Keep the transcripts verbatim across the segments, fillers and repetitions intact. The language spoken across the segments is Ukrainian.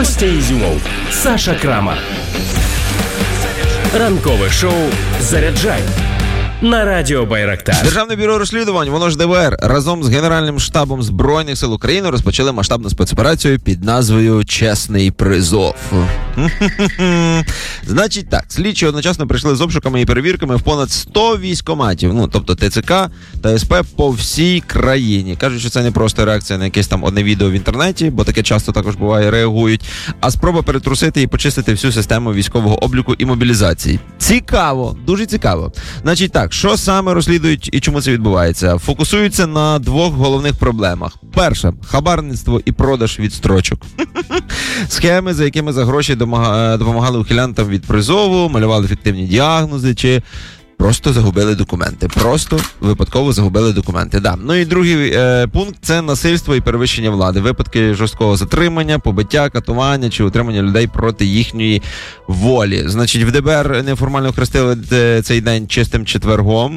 Костя Ізюмов, Саша Крама. Ранкове шоу «Заряджай» на Радіо Байрактар. Державне бюро розслідувань, воно ж Де Ве Ер, разом з Генеральним штабом Збройних сил України розпочали масштабну спецоперацію під назвою «Чесний призов». Значить так, слідчі одночасно прийшли з обшуками і перевірками в понад сто військкоматів, ну, тобто Те Це Ка та Ес Пе по всій країні. Кажуть, що це не просто реакція на якесь там одне відео в інтернеті, бо таке часто також буває, реагують, а спроба перетрусити і почистити всю систему військового обліку і мобілізації. Цікаво, дуже цікаво. Значить так, що саме розслідують і чому це відбувається? Фокусуються на двох головних проблемах. Перше – хабарництво і продаж відстрочок. Схеми, за якими за гроші допомагали ухилянтам від призову, малювали фіктивні діагнози чи просто загубили документи. Просто випадково загубили документи. Да. Ну і другий е, пункт – це насильство і перевищення влади. Випадки жорсткого затримання, побиття, катування чи утримання людей проти їхньої волі. Значить, в Де Бе Ер неформально охрестили цей день чистим четвергом.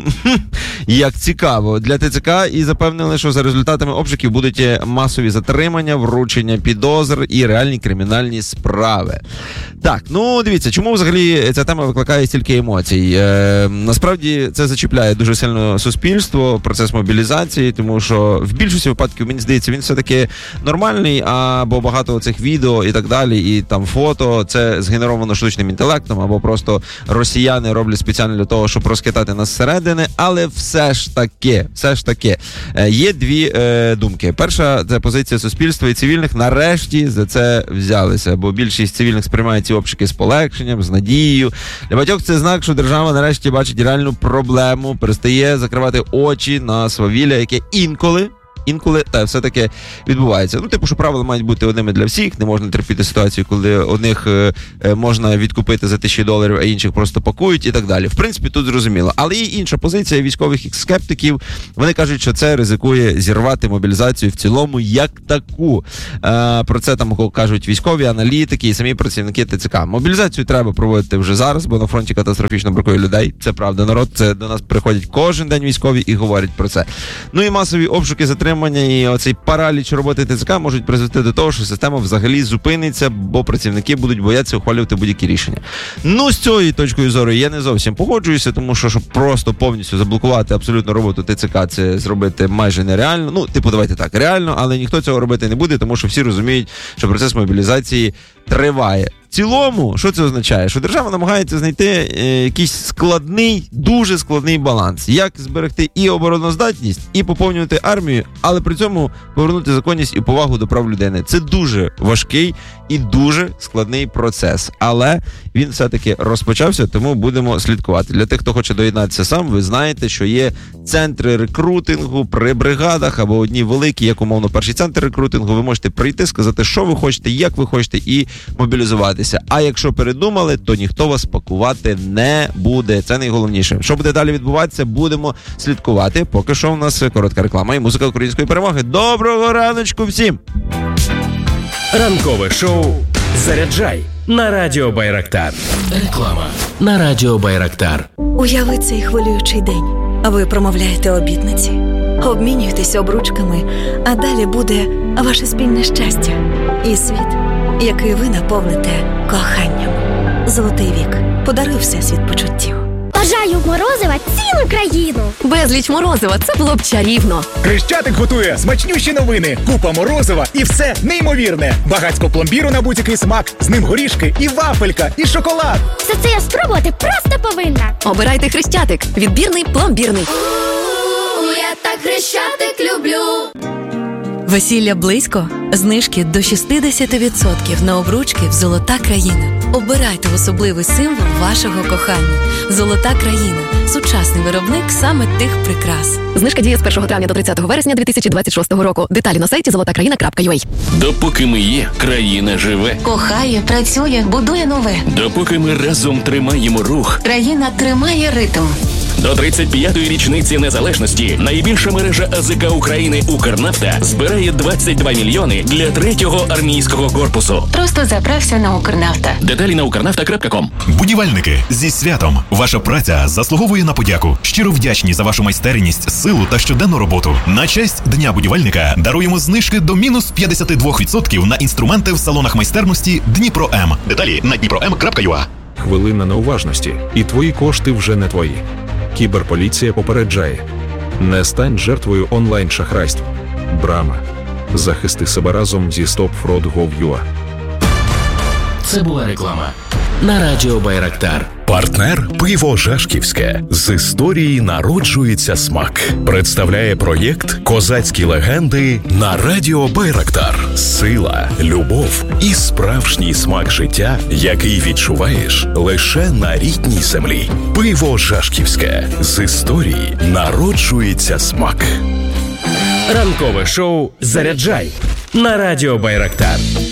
Як цікаво. Для Те Це Ка і запевнили, що за результатами обшуків будуть масові затримання, вручення підозр і реальні кримінальні справи. Так, ну дивіться, чому взагалі ця тема викликає стільки емоцій? Е, Насправді це зачіпляє дуже сильно суспільство, процес мобілізації, тому що в більшості випадків, мені здається, він все-таки нормальний, або багато цих відео і так далі, і там фото, це згенеровано штучним інтелектом, або просто росіяни роблять спеціально для того, щоб розхитати нас зсередини, але все ж таки, все ж таки, є дві е, думки. Перша, це позиція суспільства і цивільних, нарешті за це взялися, бо більшість цивільних сприймає ці обшуки з полегшенням, з надією. Для багатьох це знак, що держава нарешті бачить реальну проблему, перестає закривати очі на свавілля, яке інколи, інколи, та все-таки відбувається. Ну, типу, що правила мають бути одними для всіх, не можна терпіти ситуацію, коли одних е, можна відкупити за тисячі доларів, а інших просто пакують і так далі. В принципі, тут зрозуміло. Але є інша позиція військових скептиків. Вони кажуть, що це ризикує зірвати мобілізацію в цілому як таку. Е, про це там кажуть військові аналітики і самі працівники Те Це Ка. Мобілізацію треба проводити вже зараз, бо на фронті катастрофічно бракує людей. Це правда, народ. Це до нас приходять кожен день військові і говорять про це. Ну і масові обшуки, затримання і оцей параліч роботи Те Це Ка можуть призвести до того, що система взагалі зупиниться, бо працівники будуть боятися ухвалювати будь-які рішення. Ну, з цією точкою зору я не зовсім погоджуюся, тому що, щоб просто повністю заблокувати абсолютно роботу Те Це Ка, це зробити майже нереально. Ну, типу, давайте так, реально, але ніхто цього робити не буде, тому що всі розуміють, що процес мобілізації триває. В цілому, що це означає? Що держава намагається знайти е, якийсь складний, дуже складний баланс. Як зберегти і обороноздатність, і поповнювати армію, але при цьому повернути законність і повагу до прав людини. Це дуже важкий і дуже складний процес. Але він все-таки розпочався, тому будемо слідкувати. Для тих, хто хоче доєднатися сам, ви знаєте, що є центри рекрутингу при бригадах, або одні великі, як умовно перший центр рекрутингу. Ви можете прийти, сказати, що ви хочете, як ви хочете, і мобілізуватися. А якщо передумали, то ніхто вас пакувати не буде. Це найголовніше. Що буде далі відбуватися, будемо слідкувати. Поки що у нас коротка реклама і музика української перемоги. Доброго раночку всім! Ранкове шоу «Заряджай» на Радіо Байрактар. Реклама на Радіо Байрактар. Уяви цей хвилюючий день. Ви промовляєте обітниці, обмінюєтеся обручками, а далі буде ваше спільне щастя і світ, який ви наповните коханням. Золотий вік. Подаруй всесвіт почуттів. Бажаю морозива цілу країну. Безліч морозива, це було б чарівно. Хрещатик готує смачнющі новини. Купа морозива і все неймовірне. Багацько пломбіру на будь-який смак. З ним горішки і вафелька, і шоколад. Все це я спробувати просто повинна. Обирайте Хрещатик. Відбірний пломбірний. У-у-у, я так Хрещатик люблю. Весілля близько? Знижки до шістдесят відсотків на обручки в «Золота країна». Обирайте особливий символ вашого кохання. «Золота країна» – сучасний виробник саме тих прикрас. Знижка діє з першого травня до тридцятого вересня дві тисячі двадцять шостого року. Деталі на сайті золота країна крапка ю а. Допоки ми є, країна живе. Кохає, працює, будує нове. Допоки ми разом тримаємо рух. Країна тримає ритм. До тридцять п'ятої річниці незалежності найбільша мережа АЗК України «Укрнафта» збирає двадцять два мільйони для третього армійського корпусу. Просто заправся на «Укрнафта». Деталі на укрнафта крапка ком. Будівельники, зі святом! Ваша праця заслуговує на подяку. Щиро вдячні за вашу майстерність, силу та щоденну роботу. На честь Дня будівельника даруємо знижки до мінус п'ятдесят два відсотки на інструменти в салонах майстерності Дніпро М. Деталі на дніпро ем крапка ю а. Хвилина неуважності, і твої кошти вже не твої. Кіберполіція попереджає. Не стань жертвою онлайн-шахрайств. Брама. Захисти себе разом зі стоп фрод точка гов точка ю а. Це була реклама на радіо Байрактар. Партнер «Пиво Жашківське». З історії народжується смак. Представляє проєкт «Козацькі легенди» на радіо Байрактар. Сила, любов і справжній смак життя, який відчуваєш лише на рідній землі. «Пиво Жашківське». З історії народжується смак. Ранкове шоу «Заряджай» на радіо Байрактар.